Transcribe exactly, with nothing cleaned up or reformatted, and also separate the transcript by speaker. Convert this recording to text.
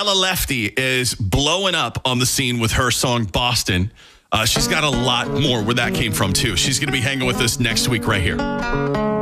Speaker 1: Bella Lefty is blowing up on the scene with her song Boston. Uh, she's got a lot more where that came from, too. She's going to be hanging with us next week right here.